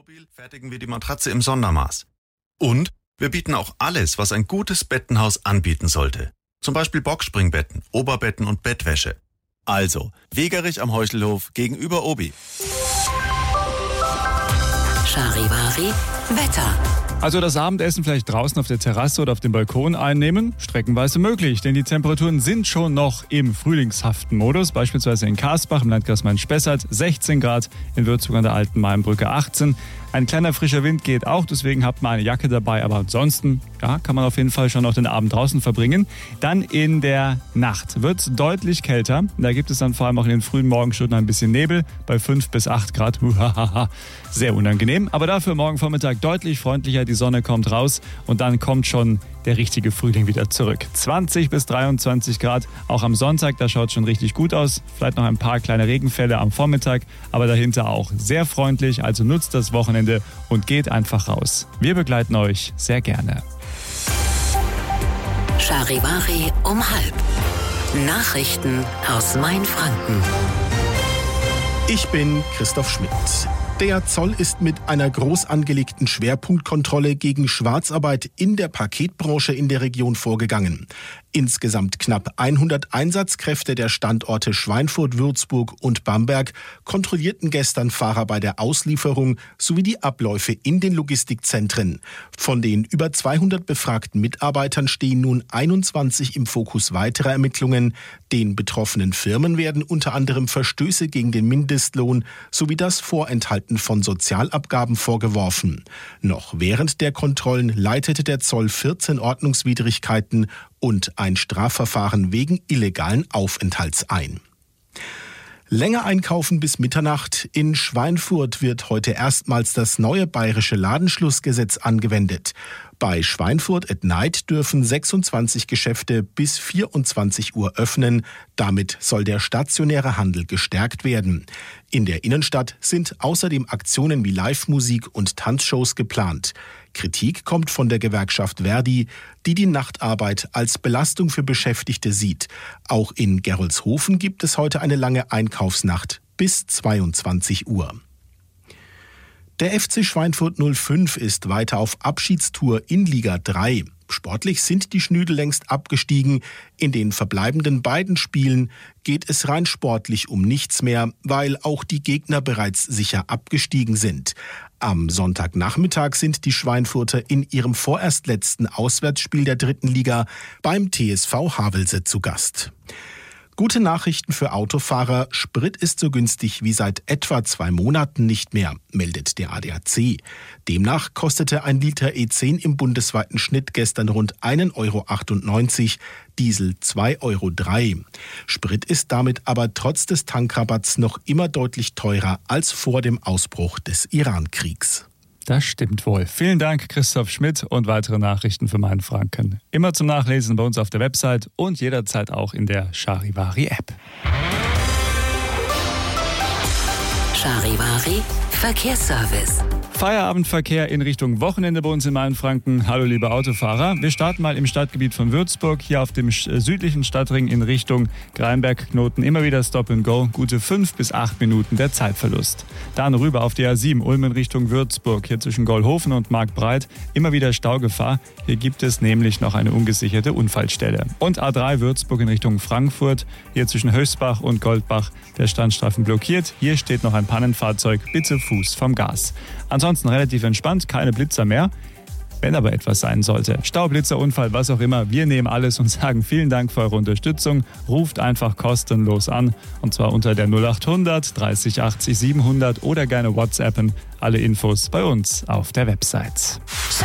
Wohnmobil fertigen wir die Matratze im Sondermaß. Und wir bieten auch alles, was ein gutes Bettenhaus anbieten sollte. Zum Beispiel Boxspringbetten, Oberbetten und Bettwäsche. Also, Wegerich am Heuchelhof gegenüber Obi. Charivari Wetter. Also das Abendessen vielleicht draußen auf der Terrasse oder auf dem Balkon einnehmen, streckenweise möglich, denn die Temperaturen sind schon noch im frühlingshaften Modus, beispielsweise in Karsbach im Landkreis Main-Spessart 16 Grad, in Würzburg an der Alten Mainbrücke 18. Ein kleiner frischer Wind geht auch, deswegen habt mal eine Jacke dabei, aber ansonsten kann man auf jeden Fall schon noch den Abend draußen verbringen. Dann in der Nacht wird es deutlich kälter, da gibt es dann vor allem auch in den frühen Morgenstunden ein bisschen Nebel bei 5 bis 8 Grad. Sehr unangenehm, aber dafür morgen Vormittag deutlich freundlicher, die Sonne kommt raus und dann kommt schon der richtige Frühling wieder zurück. 20 bis 23 Grad, auch am Sonntag, da schaut es schon richtig gut aus. Vielleicht noch ein paar kleine Regenfälle am Vormittag, aber dahinter auch sehr freundlich, also nutzt das Wochenende und geht einfach raus. Wir begleiten euch sehr gerne. Charivari um 12:30. Nachrichten aus Mainfranken. Ich bin Christoph Schmidt. Der Zoll ist mit einer groß angelegten Schwerpunktkontrolle gegen Schwarzarbeit in der Paketbranche in der Region vorgegangen. Insgesamt knapp 100 Einsatzkräfte der Standorte Schweinfurt, Würzburg und Bamberg kontrollierten gestern Fahrer bei der Auslieferung sowie die Abläufe in den Logistikzentren. Von den über 200 befragten Mitarbeitern stehen nun 21 im Fokus weiterer Ermittlungen. Den betroffenen Firmen werden unter anderem Verstöße gegen den Mindestlohn sowie das Vorenthalten von Sozialabgaben vorgeworfen. Noch während der Kontrollen leitete der Zoll 14 Ordnungswidrigkeiten und ein Strafverfahren wegen illegalen Aufenthalts ein. Länger einkaufen bis Mitternacht. In Schweinfurt wird heute erstmals das neue bayerische Ladenschlussgesetz angewendet. Bei Schweinfurt at Night dürfen 26 Geschäfte bis 24 Uhr öffnen. Damit soll der stationäre Handel gestärkt werden. In der Innenstadt sind außerdem Aktionen wie Live-Musik und Tanzshows geplant. Kritik kommt von der Gewerkschaft Verdi, die Nachtarbeit als Belastung für Beschäftigte sieht. Auch in Gerolzhofen gibt es heute eine lange Einkaufsnacht bis 22 Uhr. Der FC Schweinfurt 05 ist weiter auf Abschiedstour in Liga 3. Sportlich sind die Schnüdel längst abgestiegen. In den verbleibenden beiden Spielen geht es rein sportlich um nichts mehr, weil auch die Gegner bereits sicher abgestiegen sind. Am Sonntagnachmittag sind die Schweinfurter in ihrem vorerst letzten Auswärtsspiel der 3. Liga beim TSV Havelse zu Gast. Gute Nachrichten für Autofahrer. Sprit ist so günstig wie seit etwa 2 Monaten nicht mehr, meldet der ADAC. Demnach kostete ein Liter E10 im bundesweiten Schnitt gestern rund 1,98 €, Diesel 2,03 €. Sprit ist damit aber trotz des Tankrabatts noch immer deutlich teurer als vor dem Ausbruch des Iran-Kriegs. Das stimmt wohl. Vielen Dank, Christoph Schmidt, und weitere Nachrichten für Mainfranken immer zum Nachlesen bei uns auf der Website und jederzeit auch in der Charivari-App. Charivari Verkehrsservice. Feierabendverkehr in Richtung Wochenende bei uns in Mainfranken. Hallo liebe Autofahrer. Wir starten mal im Stadtgebiet von Würzburg, hier auf dem südlichen Stadtring in Richtung Greinberg-Knoten. Immer wieder Stop and Go, gute 5 bis 8 Minuten der Zeitverlust. Dann rüber auf die A7 Ulm in Richtung Würzburg, hier zwischen Gollhofen und Marktbreit. Immer wieder Staugefahr. Hier gibt es nämlich noch eine ungesicherte Unfallstelle. Und A3 Würzburg in Richtung Frankfurt, hier zwischen Höchstbach und Goldbach. Der Standstreifen blockiert. Hier steht noch ein Pannenfahrzeug. Bitte Fuß vom Gas. Ansonsten relativ entspannt, keine Blitzer mehr. Wenn aber etwas sein sollte, Stau, Blitzer, Unfall, was auch immer, wir nehmen alles und sagen vielen Dank für eure Unterstützung. Ruft einfach kostenlos an und zwar unter der 0800 30 80 700 oder gerne WhatsAppen. Alle Infos bei uns auf der Website.